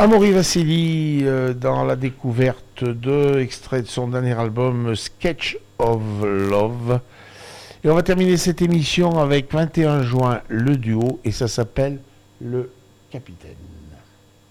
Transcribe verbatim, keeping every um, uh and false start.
Amaury Vassili euh, dans la découverte de extrait de son dernier album Sketch of Love. Et on va terminer cette émission avec vingt et un juin le duo et ça s'appelle Le Capitaine.